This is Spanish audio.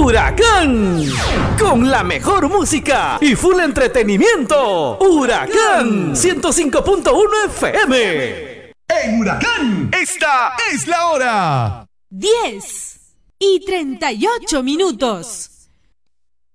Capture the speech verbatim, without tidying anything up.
Huracán, con la mejor música y full entretenimiento. Huracán ciento cinco punto uno F M. En Huracán, esta es la hora. diez y treinta y ocho minutos.